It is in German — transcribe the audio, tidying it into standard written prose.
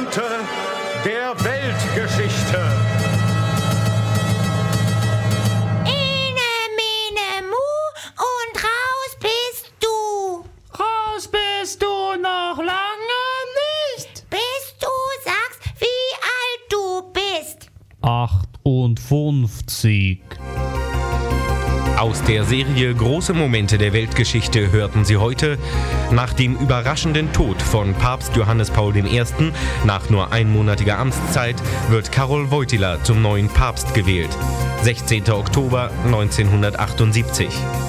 Momente der Weltgeschichte. Ene, mene, mu und raus bist du. Raus bist du noch lange nicht. Bis du sagst, wie alt du bist. 58. Aus der Serie Große Momente der Weltgeschichte hörten Sie heute: Nach dem überraschenden Tod von Papst Johannes Paul I. nach nur einmonatiger Amtszeit wird Karol Wojtyła zum neuen Papst gewählt. 16. Oktober 1978.